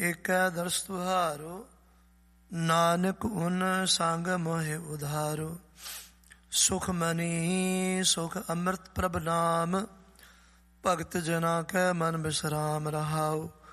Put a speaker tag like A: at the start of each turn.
A: ਏਕੈ ਦਰਸ ਤੁਹਾਰੋ, ਨਾਨਕ ਉਨ ਸੰਗ ਮੋਹਿ ਉਧਾਰੋ। ਸੁਖ ਮਨੀ ਸੁਖ ਅੰਮ੍ਰਿਤ ਪ੍ਰਭ ਨਾਮ, ਭਗਤ ਜਨਾ ਕੈ ਮਨ ਬਿਸਰਾਮ ਰਹਾਉ।